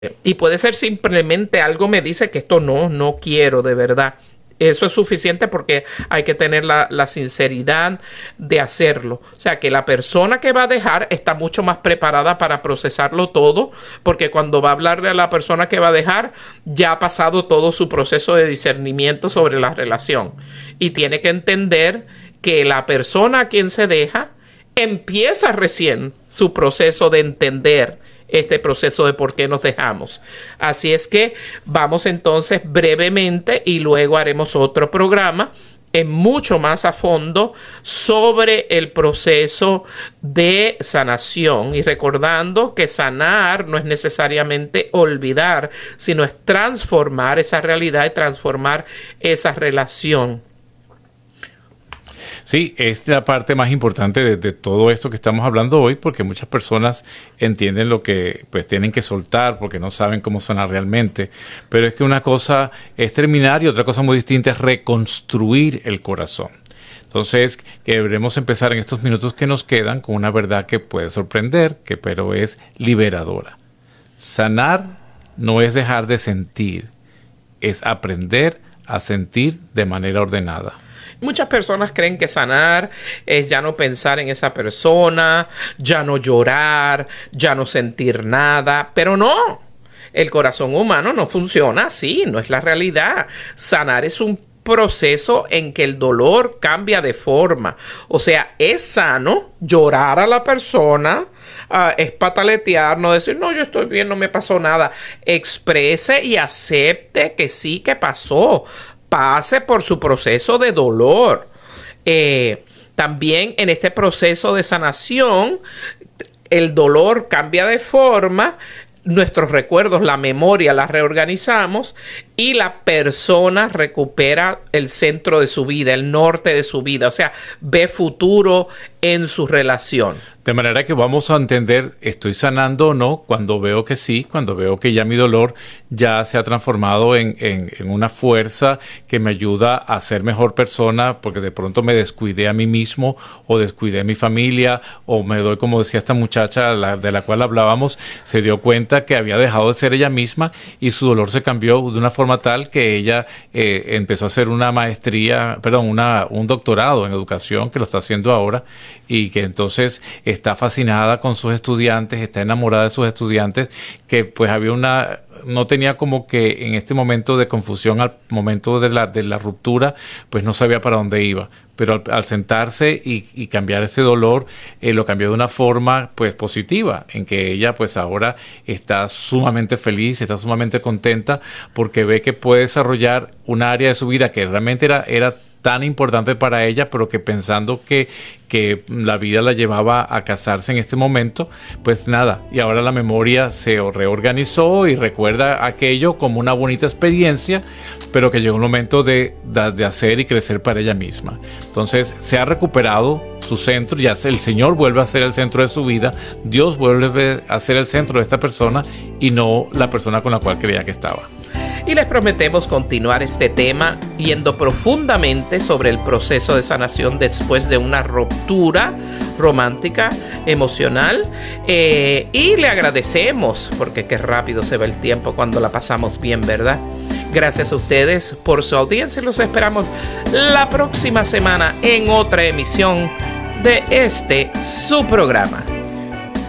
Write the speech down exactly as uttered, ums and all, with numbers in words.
Y puede ser simplemente algo me dice que esto no, no quiero de verdad. Eso es suficiente porque hay que tener la, la sinceridad de hacerlo. O sea, que la persona que va a dejar está mucho más preparada para procesarlo todo, porque cuando va a hablarle a la persona que va a dejar, ya ha pasado todo su proceso de discernimiento sobre la relación. Y tiene que entender que la persona a quien se deja empieza recién su proceso de entender este proceso de por qué nos dejamos. Así es que vamos entonces brevemente y luego haremos otro programa en mucho más a fondo sobre el proceso de sanación, y recordando que sanar no es necesariamente olvidar, sino es transformar esa realidad y transformar esa relación. Sí, es la parte más importante de, de todo esto que estamos hablando hoy, porque muchas personas entienden lo que pues tienen que soltar porque no saben cómo sanar realmente. Pero es que una cosa es terminar y otra cosa muy distinta es reconstruir el corazón. Entonces, que deberemos empezar en estos minutos que nos quedan con una verdad que puede sorprender, que pero es liberadora. Sanar no es dejar de sentir, es aprender a sentir de manera ordenada. Muchas personas creen que sanar es ya no pensar en esa persona, ya no llorar, ya no sentir nada, pero no. El corazón humano no funciona así, no es la realidad. Sanar es un proceso en que el dolor cambia de forma. O sea, es sano llorar a la persona, uh, es pataletear, no decir, no, yo estoy bien, no me pasó nada. Exprese y acepte que sí que pasó. Pase por su proceso de dolor. Eh, también en este proceso de sanación, el dolor cambia de forma, nuestros recuerdos, la memoria, la reorganizamos y la persona recupera el centro de su vida, el norte de su vida, o sea, ve futuro en su relación. De manera que vamos a entender, ¿estoy sanando o no? Cuando veo que sí, cuando veo que ya mi dolor ya se ha transformado en, en, en una fuerza que me ayuda a ser mejor persona, porque de pronto me descuidé a mí mismo o descuidé a mi familia, o me doy, como decía esta muchacha la, de la cual hablábamos, se dio cuenta que había dejado de ser ella misma y su dolor se cambió de una forma tal que ella eh, empezó a hacer una maestría, perdón, una, un doctorado en educación, que lo está haciendo ahora, y que entonces está fascinada con sus estudiantes, está enamorada de sus estudiantes, que pues había una, no tenía como que en este momento de confusión al momento de la, de la ruptura, pues no sabía para dónde iba. Pero al, al sentarse y, y cambiar ese dolor, eh, lo cambió de una forma pues positiva, en que ella pues ahora está sumamente feliz, está sumamente contenta, porque ve que puede desarrollar un área de su vida que realmente era, era tan importante para ella, pero que pensando que, que la vida la llevaba a casarse en este momento, pues nada, y ahora la memoria se reorganizó y recuerda aquello como una bonita experiencia, pero que llegó un momento de, de, de hacer y crecer para ella misma. Entonces se ha recuperado su centro, ya el Señor vuelve a ser el centro de su vida, Dios vuelve a ser el centro de esta persona y no la persona con la cual creía que estaba. Y les prometemos continuar este tema yendo profundamente sobre el proceso de sanación después de una ruptura romántica, emocional. Eh, y le agradecemos, porque qué rápido se va el tiempo cuando la pasamos bien, ¿verdad? Gracias a ustedes por su audiencia y los esperamos la próxima semana en otra emisión de este su programa.